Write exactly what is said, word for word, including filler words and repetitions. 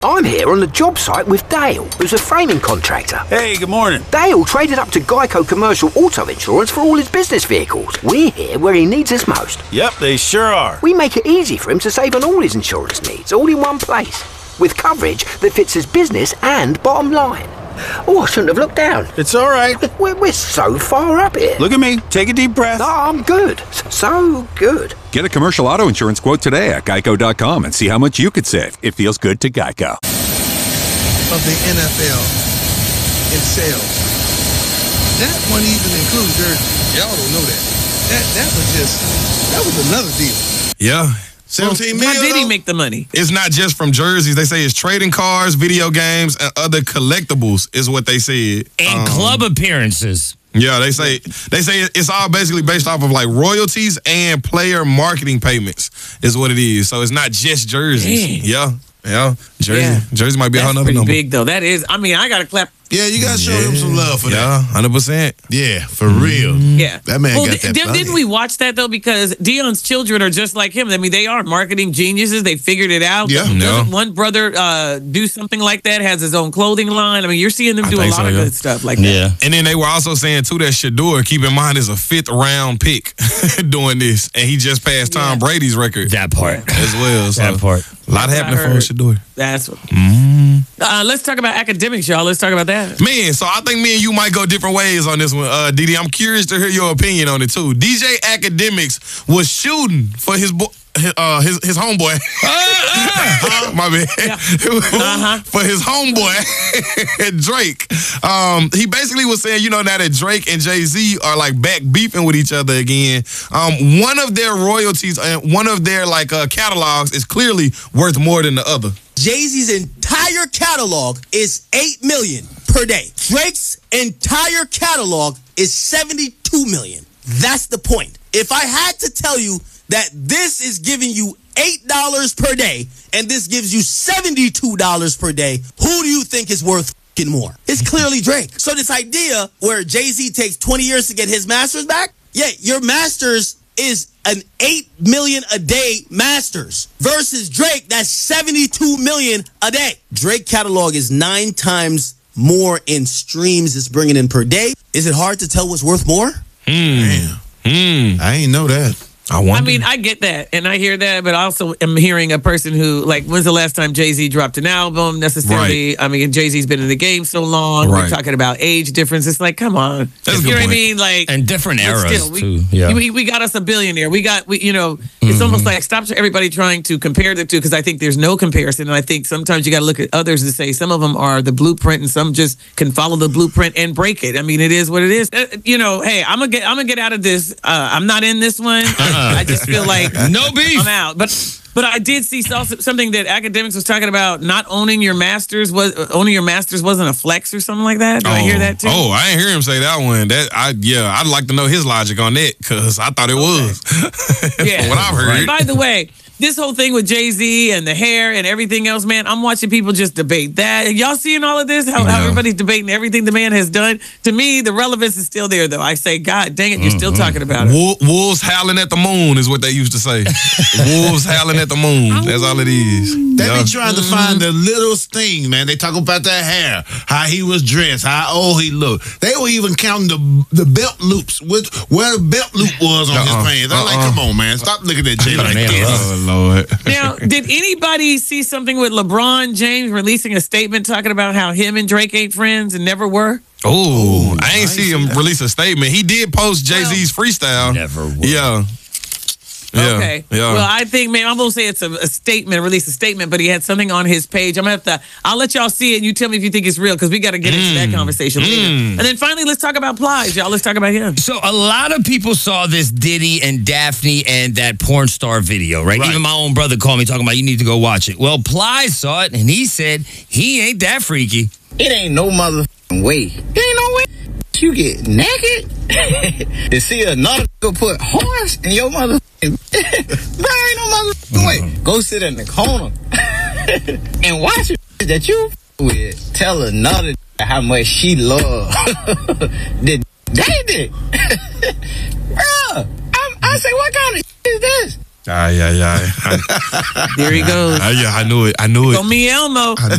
I'm here on the job site with Dale, who's a framing contractor. Hey, good morning. Dale traded up to Geico Commercial Auto Insurance for all his business vehicles. We're here where he needs us most. Yep, they sure are. We make it easy for him to save on all his insurance needs, all in one place, with coverage that fits his business and bottom line. Oh, I shouldn't have looked down. It's all right. We're, we're so far up here. Look at me. Take a deep breath. Oh, I'm good. So good. Get a commercial auto insurance quote today at geico dot com and see how much you could save. It feels good to Geico. Of the N F L in sales. That one even includes jerseys. Y'all don't know that. That that was just, that was another deal. Yeah. seventeen well, million. How did he make the money? It's not just from jerseys. They say it's trading cards, video games, and other collectibles is what they said. And um, club appearances. Yeah, they say they say it's all basically based off of like royalties and player marketing payments is what it is. So it's not just jerseys. Dang. Yeah. Yeah. Jersey. Yeah. Jersey might be a That's whole nother pretty number. big though. That is, I mean, I gotta clap. Yeah, you gotta show yeah. him some love for yeah, that. one hundred percent. Yeah, for real. Yeah. That man well, got that th- money. Didn't we watch that, though? Because Dion's children are just like him. I mean, they are marketing geniuses. They figured it out. Yeah. Doesn't Yeah. one brother uh, do something like that, has his own clothing line? I mean, you're seeing them I do a think lot so, of yeah. good stuff like that. Yeah. And then they were also saying, too, that Shador, keep in mind, is a fifth round pick doing this. And he just passed Tom Yeah. Brady's record That part. as well. So That part. a lot That's happening what I for heard. Shador. That's what. Mm. Uh, let's talk about academics, y'all. Let's talk about that. Man, so I think me and you might go different ways on this one, uh, Didi. I'm curious to hear your opinion on it, too. D J Academics was shooting for his boy. Uh, his his homeboy, my bad. Yeah. Uh-huh. For his homeboy Drake. Um, he basically was saying, you know, now that Drake and Jay-Z are like back beefing with each other again. Um, one of their royalties and one of their like uh, catalogs is clearly worth more than the other. Jay-Z's entire catalog is eight million dollars per day. Drake's entire catalog is seventy-two million dollars. That's the point. If I had to tell you that this is giving you eight dollars per day and this gives you seventy-two dollars per day, who do you think is worth f***ing more? It's clearly Drake. So this idea where Jay-Z takes twenty years to get his masters back, yeah, your masters is an eight million dollars a day masters versus Drake, that's seventy-two million dollars a day. Drake catalog is nine times more in streams it's bringing in per day. Is it hard to tell what's worth more? Mm. Mm. I ain't know that. I wonder. I mean, I get that, and I hear that, but I also am hearing a person who, like, when's the last time Jay-Z dropped an album necessarily? Right. I mean, Jay-Z's been in the game so long. Right. We're talking about age difference. It's like, come on. That's a you good know what I point. mean? Like, And different but eras, still, we, too. Yeah. We, we got us a billionaire. We got, we, you know, it's Mm-hmm. almost like stop everybody trying to compare the two because I think there's no comparison. And I think sometimes you got to look at others and say some of them are the blueprint and some just can follow the blueprint and break it. I mean, it is what it is. Uh, you know, hey, I'm going to get I'm gonna get out of this. Uh, I'm not in this one. Uh-uh. I just feel like No beef. I'm out. But but I did see also something that Academics was talking about. Not owning your masters was owning your masters wasn't a flex or something like that. Did I hear that too? Oh, I didn't hear him say that one. That I yeah, I'd like to know his logic on that because I thought it was. Yeah. From what I've heard. By the way, this whole thing with Jay-Z and the hair and everything else, man, I'm watching people just debate that. Y'all seeing all of this? How, how Yeah. everybody's debating everything the man has done? To me, the relevance is still there, though. I say, God dang it, you're still talking about it. Wo- Wolves howling at the moon is what they used to say. Wolves howling at the moon. That's all it is. They Yeah. be trying to find the littlest thing, man. They talk about that hair, how he was dressed, how old he looked. They were even counting the the belt loops, with where the belt loop was on Uh-uh. his pants. I'm like, Uh-uh. come on, man. Stop looking at Jay like Man, this. Oh Lord. Now, did anybody see something with LeBron James releasing a statement talking about how him and Drake ain't friends and never were? Oh, I ain't see him release a statement. He did post Jay-Z's freestyle. Never would. Yeah. Yeah. Okay. Yeah. Well, I think, man, I'm gonna say it's a, a statement, release a statement, but he had something on his page. I'm gonna have to. I'll let y'all see it. and You tell me if you think it's real, because we got to get into that conversation later. And then finally, let's talk about Plies, y'all. Let's talk about him. So a lot of people saw this Diddy and Daphne and that porn star video, right? Right. Even my own brother called me talking about you need to go watch it. Well, Plies saw it and he said he ain't that freaky. It ain't no motherfucking way. It ain't no way you get naked to see another go put horse in your motherfucking. Bro, ain't no motherfucking way. Go sit in the corner and watch it that you with. Tell another how much she love the they did. Bro, I, I say, what kind of is this? Ah, yeah, yeah. There he goes. Ah, yeah, I knew it. I knew it. On me, Elmo. I